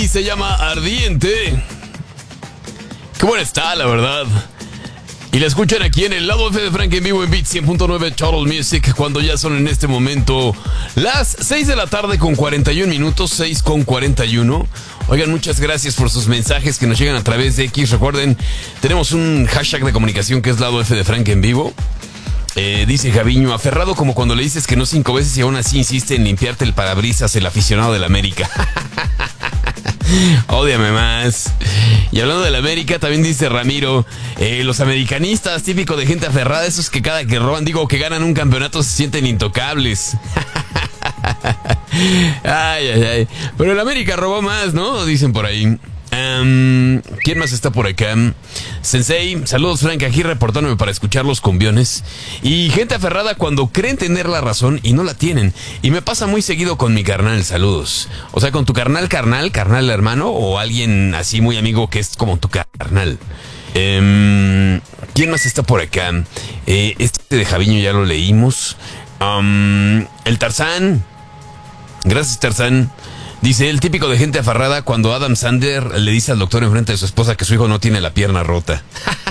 y se llama Ardiente. Qué buena está, la verdad. Y la escuchan aquí en el lado F de Frank en vivo en Beat 100.9 Total Music, cuando ya son en este momento las 6 de la tarde con 41 minutos, 6 con 41. Oigan, muchas gracias por sus mensajes que nos llegan a través de X. Recuerden, tenemos un hashtag de comunicación que es lado F de Frank en vivo. Dice Javiño, aferrado como cuando le dices que no 5 veces y aún así insiste en limpiarte el parabrisas el aficionado del América. Ódiame más. Y hablando del América, también dice Ramiro, los americanistas, típico de gente aferrada, esos que cada que roban, digo, que ganan un campeonato se sienten intocables. Ay, ay, ay. Pero el América robó más, ¿no? Dicen por ahí. ¿Quién más está por acá? Sensei, saludos Frank, aquí reportándome para escuchar los cumbiones. Y gente aferrada cuando creen tener la razón y no la tienen. Y me pasa muy seguido con mi carnal, saludos. O sea, con tu carnal hermano, o alguien así muy amigo que es como tu carnal. ¿Quién más está por acá? Este de Javiño ya lo leímos. El Tarzán. Gracias, Tarzán. Dice, el típico de gente aferrada cuando Adam Sandler le dice al doctor enfrente de su esposa que su hijo no tiene la pierna rota.